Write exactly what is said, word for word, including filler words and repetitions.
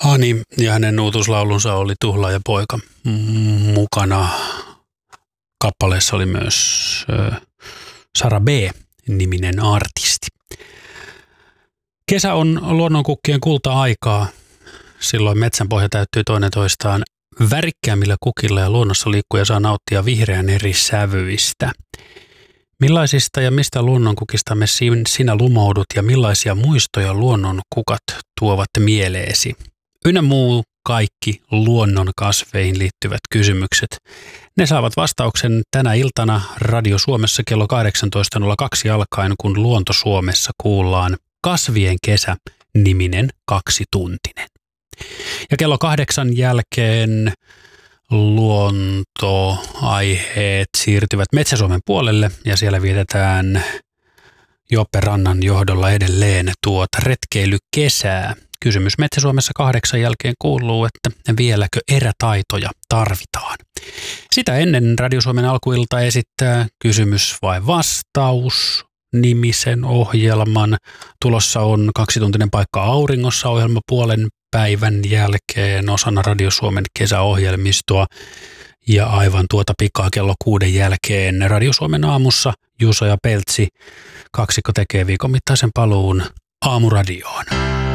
Ani ja hänen uutuuslaulunsa oli Tuhlaa ja poika. Mukana kappaleessa oli myös Sara B-niminen artisti. Kesä on luonnonkukkien kulta-aikaa. Silloin metsänpohja täyttyy toinen toistaan värikkäämmillä kukilla ja luonnossa liikkuja saa nauttia vihreän eri sävyistä. Millaisista ja mistä luonnonkukista me sinä lumoudut ja millaisia muistoja luonnonkukat tuovat mieleesi? Ynnä muu kaikki luonnon kasveihin liittyvät kysymykset. Ne saavat vastauksen tänä iltana Radio Suomessa kello kahdeksantoista nolla kaksi alkaen, kun Luonto Suomessa kuullaan Kasvien kesä-niminen kaksituntinen. Ja kello kahdeksan jälkeen luontoaiheet siirtyvät Metsä-Suomen puolelle ja siellä vietetään Joppe Rannan johdolla edelleen tuota retkeilykesää. Kysymys Metsä-Suomessa kahdeksan jälkeen kuuluu, että vieläkö erätaitoja tarvitaan. Sitä ennen Radio Suomen alkuilta esittää Kysymys vai vastaus -nimisen ohjelman. Tulossa on kaksituntinen paikka auringossa -ohjelma puolen päivän jälkeen osana Radio Suomen kesäohjelmistoa. Ja aivan tuota pikaa kello kuuden jälkeen Radio Suomen aamussa Juuso ja Peltsi kaksikko tekee viikon mittaisen paluun aamuradioon.